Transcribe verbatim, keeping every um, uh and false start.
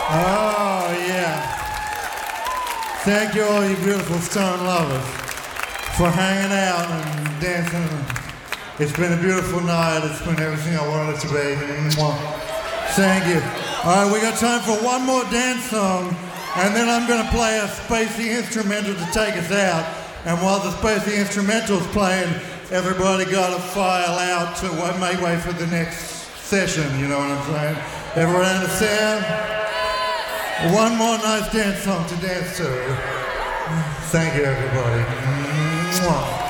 Oh, yeah. Thank you, all you beautiful stone lovers, for hanging out and dancing. It's been a beautiful night. It's been everything I wanted it to be. Mwah. Thank you. All right, we got time for one more dance song, and then I'm going to play a spacey instrumental to take us out. And while the spacey instrumental's playing, everybody got to file out to make way for the next session, you know what I'm saying? Everyone understand? One more nice dance song to dance to. Thank you, everybody. Mwah.